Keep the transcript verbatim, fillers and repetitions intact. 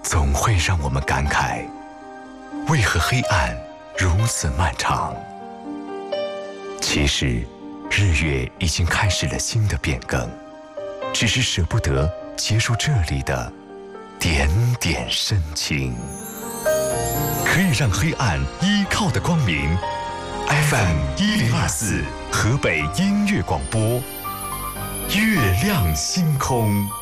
总会让我们感慨，为何黑暗如此漫长？其实，日月已经开始了新的变更，只是舍不得结束这里的点点深情。可以让黑暗依靠的光明 ，F M 一零二四河北音乐广播，月亮星空。